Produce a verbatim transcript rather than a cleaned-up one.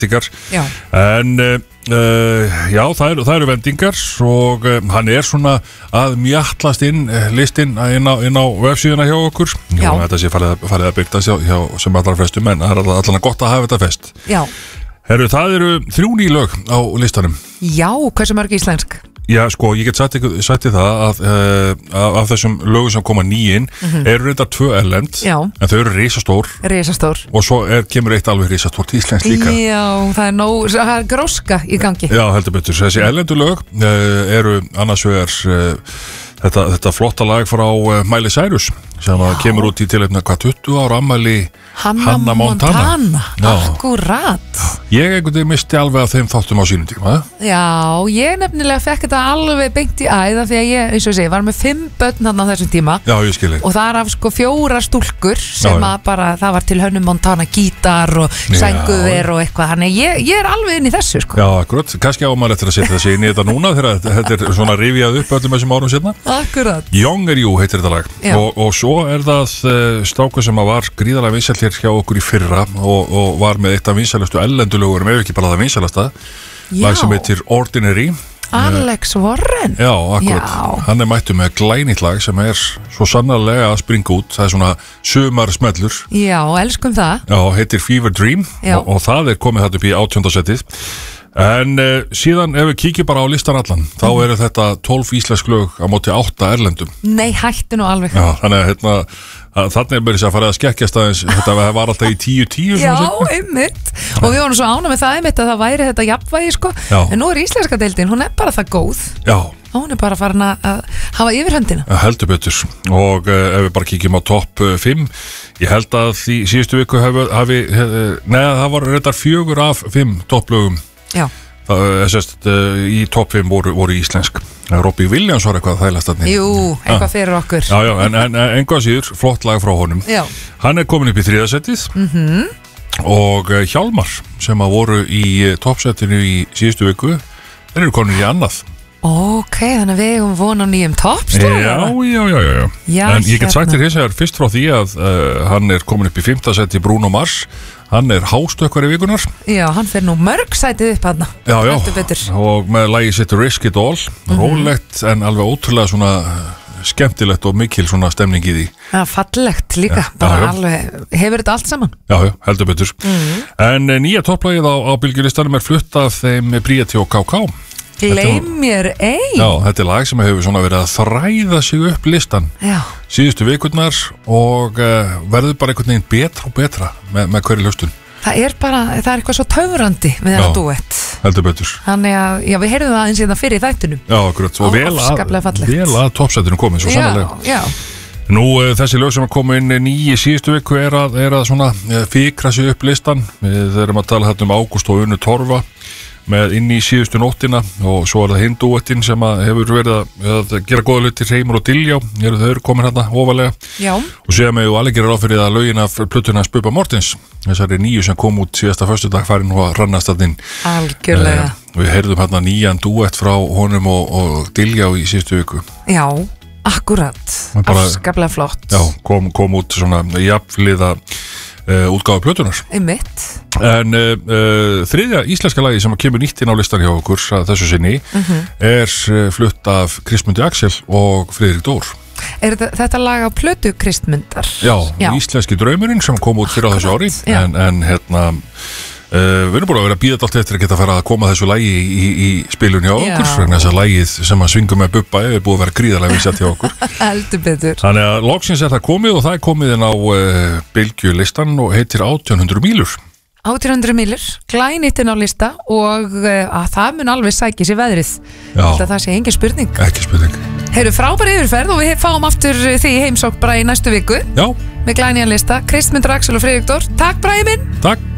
vendingar. Já. En uh, já, það eru, það eru vendingar og uh, hann er svona að mjattlast inn listinn inn á, inn á vefsíðuna hjá okkur. Já. Já, þetta sé farið, farið að byrta hjá, hjá sem allra flestum, en það er allan gott að hafa þetta fest. Já. Herru, það eru þrjú ný lög á listanum. Já, hversu mörg íslensk? Já, sko, ég get sagt ykkur, sagt í það að uh, af þessum lögum sem koma nýinn mm-hmm. eru reynda tvö erlend, Já. En þau eru risastór. Risastór. Og svo er, kemur eitt alveg risastórt íslensk líka. Já, það er nóg, það er gróska í gangi. Já, heldur betur. Þessi erlendu lög uh, eru annars vegar uh, þetta, þetta flotta lag frá uh, Miley Cyrus sem kemur út í tilefna hvað tuttugu ára afmæli Hanna, Hanna Montana, Montana. Akkurat. Ég einhvern veginn misti alveg að þeim þáttum á sínum tíma. Já, ég nefnilega fekk þetta alveg beint í æða því að ég, eins og segi, var með fimm börn hann á þessum tíma. Já, ég skilji. Og það er af sko fjóra stúlkur sem já, að bara, það var til Hönnu Montana gítar og sænguver og eitthvað, þannig ég, ég er alveg inn í þessu sko. Já, akkurat, kannski ámæli eftir að setja þessi inn í þetta núna þegar þetta er svona rifjað upp öllum þessum árum setna. Akkurat. Young er you heitir þetta lag og, og svo er það uh, stáku sem var gríðarlega vinsæll hér hjá okkur í fyrra og, og var með eitt af vinsælustu ellendulögurum, ef ekki bara það vinsælasta lag sem heitir Ordinary. Alex Warren. Já, akkurat. Já. Hann er mættu með glænýtt lag sem er svo sannarlega að springa út. Það er svona sumar smellur. Já, elskum það. Já, heitir Fever Dream og, og það er komið þetta upp í átjánda setið. En uh, síðan ef við kíkjum bara á listan allan þá mm. eru þetta tólf íslensk lög á móti átta erlendum. Nei, hættu nú alveg. Já, þannig að hérna þannig er byrjað að fara að skekkjast aðeins þetta var alltaf í tíu tíu. Já, einmitt. Og við vorum svo ánað með það einmitt að það væri þetta jafnvægi sko. Já. En nú er íslenska deildin, hún er bara það góð. Já. Og hún er bara farin að hafa yfirhöndina. Ja, heldur betur. Og uh, ef við bara kíkjum á topp fimm, ég held að í síðustu viku hafi, hafi neða það var reyndar fjögur af fimm topplögum. Já. Það er sérst uh, í topp fimm voru, voru íslensk. Robbie Williams var eitthvað þælast þarna. Jú, eitthvað ah. fyrir okkur. Já, já, en, en einhvað síður, flott lag frá honum. Já. Hann er komin upp í þriðasettið mm-hmm. og uh, Hjálmar sem að voru í uh, toppsettinu í síðustu viku, þeir eru komin í annað. Ok, þannig að við hefum von á nýjum toppstóra. Já, já, já, já. já en ég get hérna. sagt þér hins vegar fyrst frá því að uh, hann er komin upp í fimmta seti Bruno Mars. Hann er hástökkvari vikunar. Já, hann fer nú mörg sætið upp hann. Já, já, og með lagi sitt Risk It All, mm-hmm. rólegt en alveg ótrúlega svona skemmtilegt og mikil svona stemning í því. Já, fallegt líka, já, bara já, já. Alveg, hefur þetta allt saman? Já, já, heldur betur. Mm-hmm. En nýja topplagið á, á bylgjuristanum er flutt af þeim Bríeti og K K. Gleym mér ein. Já, þetta er lag sem hefur svona verið að þræða sig upp listan já. Síðustu vikurnar og uh, verður bara einhvern veginn betra og betra með, með hverju hlustun. Það er bara, það er eitthvað svo töfrandi með þetta duett. Heldur betur. Þannig að, já, við heyrðum það eins í það fyrir í þættinum. Já, akkurat, og vel að, vel að toppsættinu komið, svo sannarlega. Já, já. Nú, uh, þessi lög sem er komið inn nýju síðustu viku er að, er að svona uh, fikra sig upp listan. Við erum að tala hérna um Ágúst og Unnu Torfa með inn í síðustu nóttina og svo er það hindúettin sem að hefur verið að, að gera góða hluti, Reimur og Diljá eru þau eru komin hérna ofalega. Já. Og séum við alveg gera ráð fyrir að lögin af plötuna Bubba Mortens, þessari nýju sem kom út síðasta föstudag farin og að rannast þarna inn. Algjörlega. Eh, við heyrðum hérna nýjan dúett frá honum og, og Diljá í síðustu viku. Já, akkurat, afskaplega flott. Já, kom, kom út svona jafnliða Uh, útgáfu plötunar. Einmitt. En uh, uh, þriðja íslenska lagi sem kemur nýtt inn á listan hjá okkur að þessu sinni mm-hmm. er uh, flutt af Kristmundi Axel og Friðrik Dór. Er þetta, þetta lag á plötu Kristmundar? Já, Já, Íslenski draumurinn sem kom út fyrir á þessu ári en, en hérna Uh, við erum búin að vera að bíða allt eftir að geta að fara að koma þessu lagi í, í, í spilun hjá okkur þannig að þess að lagið sem að svingum með Bubba er búin að vera gríðarlega vinsælt hjá okkur. Heldur betur. Þannig að loksins er það komið og það er komið inn á uh, bylgjulistan og heitir átján hundruð mílur. átján hundruð mílur, glænýtt inn á lista og uh, að það mun alveg sækja sér veðrið. Það sé engin spurning. Ekki spurning. Heyrðu, frábæri yfirferð og við fáum aftur því heimsókn bara í næstu viku. Já. Með glænýjan lista, Kristmundur Axel og Friðrik Dór. Takk, Bragi minn. Takk.